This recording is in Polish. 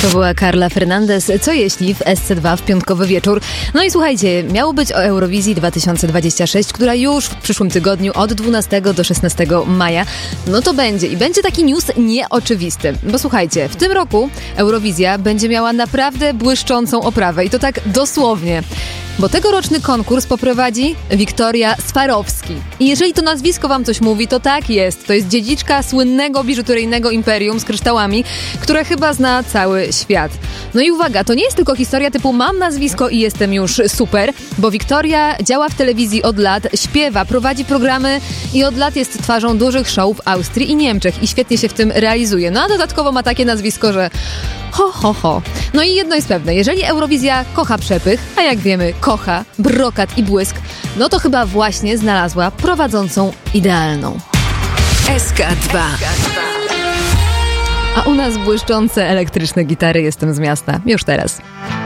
To była Carla Fernandez. Co jeśli w SC2 w piątkowy wieczór? No i słuchajcie, miało być o Eurowizji 2026, która już w przyszłym tygodniu od 12 do 16 maja. No to będzie. I będzie taki news nieoczywisty. Bo słuchajcie, w tym roku Eurowizja będzie miała naprawdę błyszczącą oprawę. I to tak dosłownie. Bo tegoroczny konkurs poprowadzi Wiktoria Swarowski. I jeżeli to nazwisko wam coś mówi, to tak jest. To jest dziedziczka słynnego biżuteryjnego imperium z kryształami, które chyba zna cały świat. No i uwaga, to nie jest tylko historia typu mam nazwisko i jestem już super, bo Wiktoria działa w telewizji od lat, śpiewa, prowadzi programy i od lat jest twarzą dużych show w Austrii i Niemczech i świetnie się w tym realizuje. No a dodatkowo ma takie nazwisko, że ho. No i jedno jest pewne, jeżeli Eurowizja kocha przepych, a jak wiemy kocha brokat i błysk, no to chyba właśnie znalazła prowadzącą idealną. SK2. A u nas błyszczące elektryczne gitary. Jestem z miasta. Już teraz.